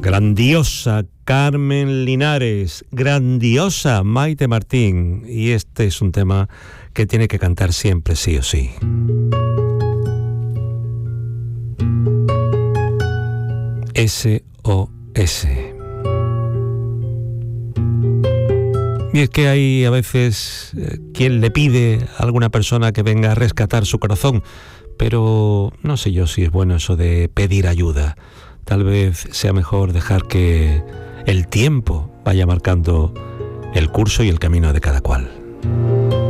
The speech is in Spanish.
Grandiosa Carmen Linares, grandiosa Maite Martín, y este es un tema que tiene que cantar siempre, sí o sí. SOS. Y es que hay a veces quien le pide a alguna persona que venga a rescatar su corazón, pero no sé yo si es bueno eso de pedir ayuda. Tal vez sea mejor dejar que el tiempo vaya marcando el curso y el camino de cada cual.